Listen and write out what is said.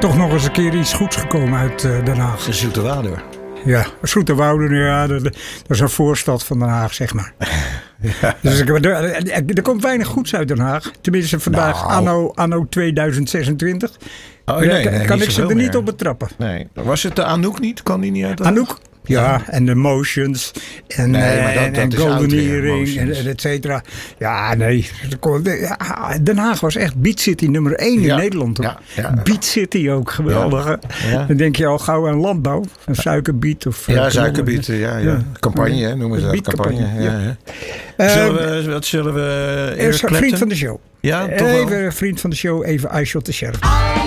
toch nog eens een keer iets goeds gekomen uit Den Haag. De Zoeterwouder. Ja, Zoeterwoude, ja, dat is een voorstad van Den Haag, zeg maar. Ja. Dus er komt weinig goeds uit Den Haag. Tenminste vandaag, anno 2026. Kan ik ze er niet op betrappen. Nee. Was het de Anouk niet? Kan die niet uit? Anouk? Ja, en de Motions en Golden Earring en et cetera. Ja, nee. Den Haag was echt Beat City nummer 1 in Nederland. Ja. Beat City ook, geweldig. Ja. Dan denk je al gauw aan landbouw. Een suikerbiet. Suikerbieten, ja. Campagne, noemen ze dat. Campagne. Wat zullen we eerst vriend van de show. Ja, toch even vriend van de show, even I Shot the Sheriff.